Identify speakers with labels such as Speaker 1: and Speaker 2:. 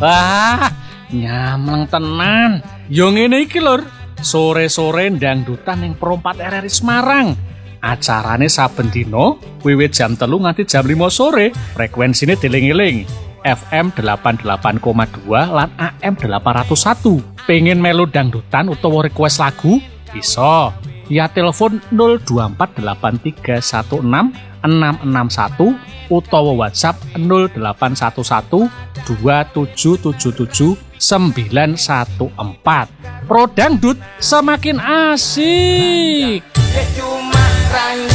Speaker 1: Wah, nyamleng tenan. Yo ngene iki lur, sore-sore dangdutan ning Pro 4 RRI Semarang. Acarane saben dina wiwit jam 3 nganti jam 5 sore. Frekuensine dieling-eling. FM 88,2 lan AM 801. Pengen melu dangdutan utawa request lagu? Bisa. Via telepon 02483166661 utawa WhatsApp 0817777914. Pro Dangdut semakin asik.
Speaker 2: Cuma